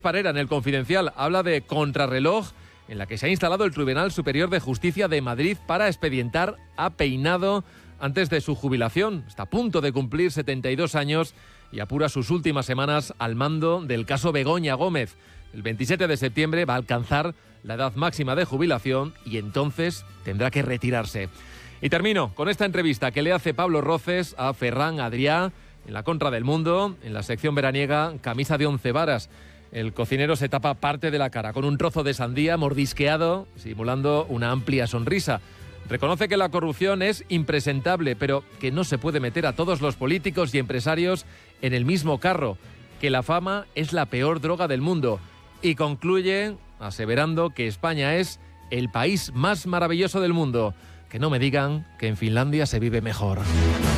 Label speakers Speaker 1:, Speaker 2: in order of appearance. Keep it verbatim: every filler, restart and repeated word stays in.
Speaker 1: Parera, en El Confidencial, habla de contrarreloj en la que se ha instalado el Tribunal Superior de Justicia de Madrid para expedientar a Peinado antes de su jubilación. Está a punto de cumplir setenta y dos años y apura sus últimas semanas al mando del caso Begoña Gómez. El veintisiete de septiembre va a alcanzar la edad máxima de jubilación y entonces tendrá que retirarse. Y termino con esta entrevista que le hace Pablo Roces a Ferran Adrià en La Contra del Mundo, en la sección veraniega Camisa de once varas. El cocinero se tapa parte de la cara con un trozo de sandía mordisqueado, simulando una amplia sonrisa. Reconoce que la corrupción es impresentable, pero que no se puede meter a todos los políticos y empresarios en el mismo carro, que la fama es la peor droga del mundo. Y concluye aseverando que España es el país más maravilloso del mundo. Que no me digan que en Finlandia se vive mejor.